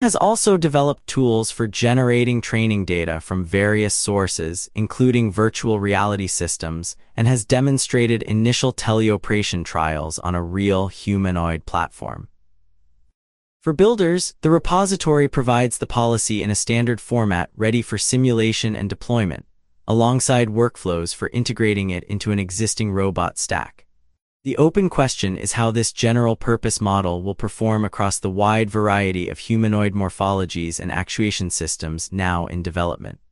has also developed tools for generating training data from various sources, including virtual reality systems, and has demonstrated initial teleoperation trials on a real humanoid platform. For builders, the repository provides the policy in a standard format ready for simulation and deployment, alongside workflows for integrating it into an existing robot stack. The open question is how this general-purpose model will perform across the wide variety of humanoid morphologies and actuation systems now in development.